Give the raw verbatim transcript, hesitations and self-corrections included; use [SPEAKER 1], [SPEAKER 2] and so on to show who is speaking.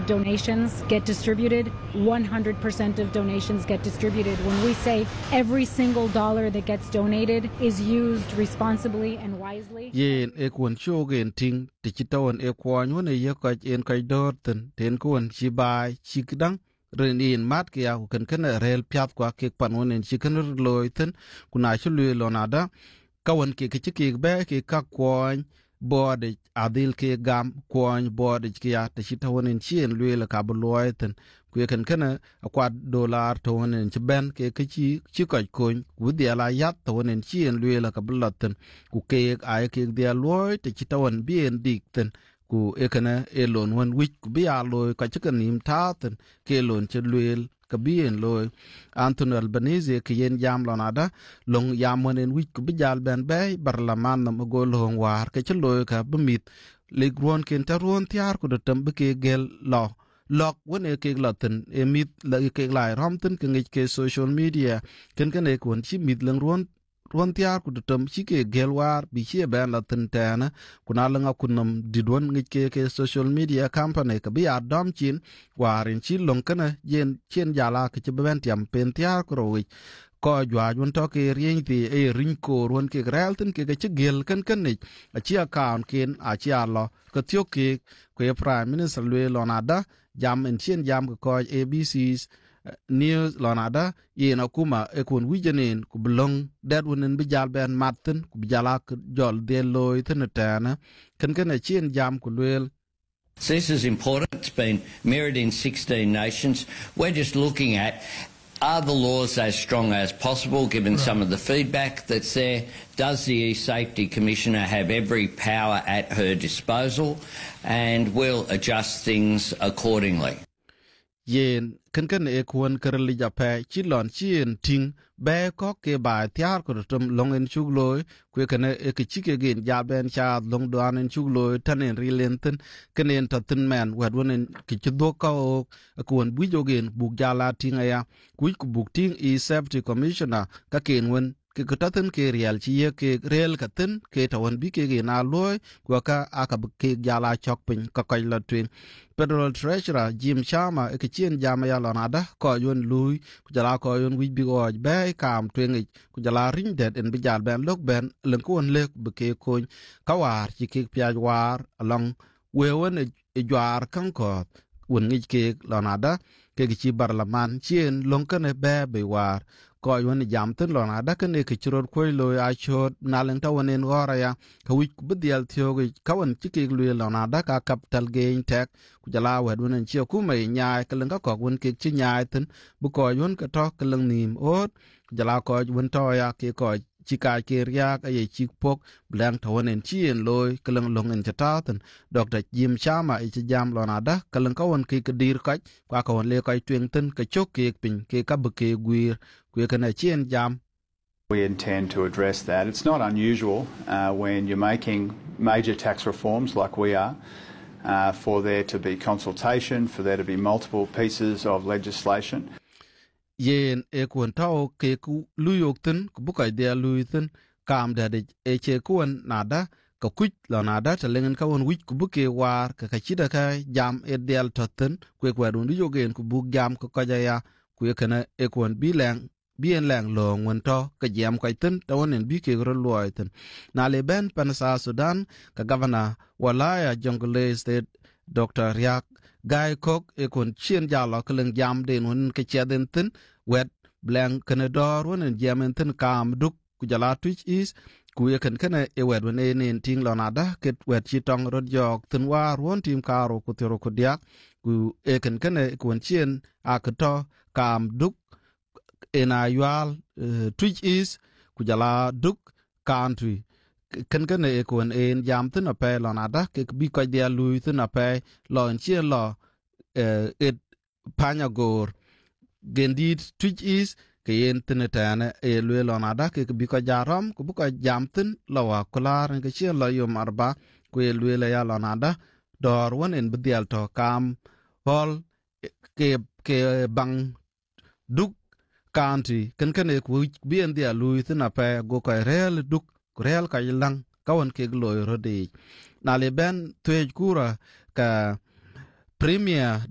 [SPEAKER 1] of donations get distributed, one hundred percent of donations get distributed. When we say every single dollar that gets donated is used responsibly and wisely.
[SPEAKER 2] Yen e kwon cho gen ting ti chitawan e kwon won e ye ka en ka dorten ten kwon chi bai chi kdang ren in mat ke ya kan kan rel pyat kwa ke pan won en chi kan loiten kuna chulu lonada kawan ke ke ke be ke ka kwon bode adil ke gam kwon bode ke ya ti chitawan en chien lwe ka bloiten ku kan kan akwa dollar to won en ben ke ke chi chi ka kun ku dia la yat to won en chien lwe ka bloten ku ke ai ke dia loy ti chitawan bien dikten ku ekana elon wan wich ku bia loy ka chikan nim taten ke lon chelwel ka bien loy Anthony Albanese ke yen jam lonada long yam wan en wich ku bijal ben bay barlaman nam go long war ke cheloy ka bemit legron ken taron tiar ku dotam ke gel lo lok wan e ke laten emit la ke lai romten ke ngik ke social media ken ken e kon chi mit lang ron ron tiar ku dotam chi ke gelwar bi chi ben laten tana kuna langa kunam didwon ngik ke ke social media company ka bi adam chin warin chi long kana yen chen jala ke ben tiam pen tiar ku ro ko jwa jun to ke rien ti e rin ko ron ke grelten ke ke gel kan kan ni a chi account ken a chi alo ko tyo ke ko prime minister le lonada jam en chen jam ko A B C's news lonada yen akuma e kun wijenin ku blong dad wonen bijal ben matten ku bijala jol de loy tenetana kan kan chen jam ku lel.
[SPEAKER 3] This is important. It's been mirrored in sixteen nations. We're just looking at, are the laws as strong as possible, given right. some of the feedback that's there? Does the E-Safety Commissioner have every power at her disposal? And will adjust things accordingly.
[SPEAKER 2] Yen kan kan e kuan kerli jape chilon chien ting be ko ke ba tiar ko tum long en chugloy ku kan e ke chike gen ja ben cha long doan en chugloy tanen rilenten kenen tatin man wad wonen ke chdo ko kuan bujo gen buk jala tinga ya ku ku buk ting E-Safety Commissioner ka ken won ke kataten ke real chi ye ke real katen ke tawan bi ke na loy ku ka aka ke jala chok pin ka kai la twin Federal Treasurer Jim Chama e ke chien jama ya lonada ko yon lui ku jala ko yon wi bi go be kam twin ku jala ring det en bi jal ben lok ben len ko on lek be ke ko kawar chi ke pya war along we won e jwar kan ko won ngi ke lonada ke chi barlaman chien long kan e be be war ko yon jam ten lonada kan e ke chirot ko lo a chot nalen tawonen gora ya ka wi ku bedial thiogi kawan chi ke lu lonada ka capital gain tax ku jala wed wonen chi ku mai nya ka len ka ko won ke chi nya ten bu ko yon ka to ka len nim ot jala ko won to ya ke ko chi ka ke ria ka ye chi pok blang tawonen chi en loy ka len long en chata ten Doctor Jim Chama e chi jam lonada ka len ka won ke ke dir ka ka ko le ka tweng ten ka chok ke pin ke ka bu ke guir ku ka na chien jam.
[SPEAKER 4] We intend to address that. It's not unusual uh, when you're making major tax reforms like we are uh, for there to be consultation, for there to be multiple pieces of legislation.
[SPEAKER 2] Yen e kun tao ke ku luyok ten ku bukai dia luyten kam da de e che kun nada ka kuch la nada ta lengen ka won wich ku buke war ka ka chida ka jam e del totten ku ku dun yo gen ku buk jam ko ka ya ku kana e kun bilang bien lang long won to ka jam ka ten ta won en bi ke ro loiten na le ben pan sa Sudan ka governor walaya Jonglei State Doctor Riak Guy Cook e kon chien jalo keleng jam den won ke chaden ten wet blank kanador won en jamen ten kam duk ku jala twitch is ku ye kan kana e wet won en en ting lonada ket wet chi tong rod jok ten war won tim karo ku tero ku dia ku e kan kana kon chien a to kam duk en ayal uh, twitch is ku jala duk country kan kan e kon en jam tin a pe lonada ke bi ko dia lui tin a pe lon chi lo et panyagor gendit twitch is ke en tin tane e lui lonada ke bi ko jaram ku bu ko jam tin lo wa kular ke chi lo yo marba ku e lui la ya lonada dor won en bidial to kam hol ke ke bang duk county kan kan e ku bi en dia lui tin a pe go ko rel duk Kurel ka yilang kawan ke gloy rodi na le ben tuej kura ka premier